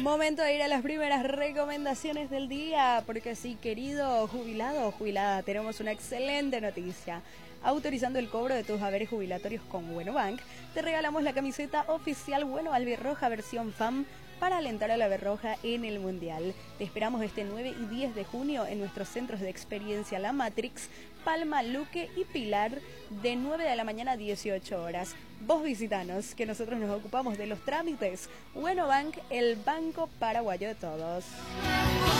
Momento de ir a las primeras recomendaciones del día, porque sí, querido jubilado o jubilada, tenemos una excelente noticia. Autorizando el cobro de tus haberes jubilatorios con Bueno Bank, te regalamos la camiseta oficial Bueno Albirroja versión FAM para alentar a la Albirroja en el Mundial. Te esperamos este 9 y 10 de junio en nuestros centros de experiencia La Matrix, Palma, Luque y Pilar, de 9 de la mañana a 18 horas. Vos visitanos, que nosotros nos ocupamos de los trámites. Bueno Bank, el banco paraguayo de todos.